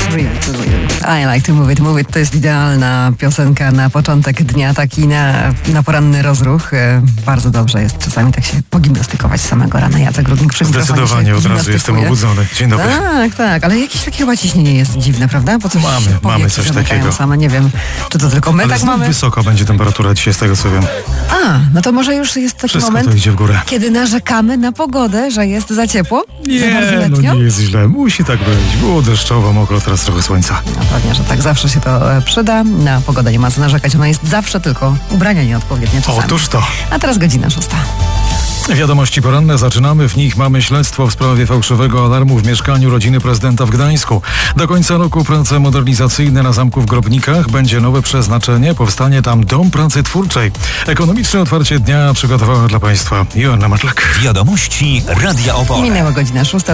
I like to move it. To jest idealna piosenka na początek dnia, taki na poranny rozruch. Bardzo dobrze jest czasami tak się pogimnastykować z samego rana. Jacek Rudnik przy mikrofonie. Zdecydowanie od razu jestem obudzony. Dzień dobry. Tak, ale jakieś takie chyba ciśnienie jest dziwne, prawda? Bo coś mamy coś takiego. Same. Nie wiem, czy to tylko my ale tak mamy. Wysoko będzie temperatura dzisiaj, z tego co wiem. No to może już jest taki Wszystko moment, to idzie w górę. kiedy narzekamy na pogodę, że jest za ciepło? Za bardzo Nie, letnio? nie jest źle. Musi tak być. Było deszczowo, mokro, teraz trochę słońca. No pewnie, że tak zawsze się to przyda. Na pogodę nie ma co narzekać, ona jest zawsze, tylko ubrania nieodpowiednie czasami. Otóż to. A teraz godzina 6. Wiadomości poranne zaczynamy. W nich mamy śledztwo w sprawie fałszywego alarmu w mieszkaniu rodziny prezydenta w Gdańsku. Do końca roku prace modernizacyjne na zamku w Grobnikach. Będzie nowe przeznaczenie. Powstanie tam dom pracy twórczej. Ekonomiczne otwarcie dnia przygotowała dla Państwa Joanna Matlak. Wiadomości Radia Opole. Minęła godzina 6.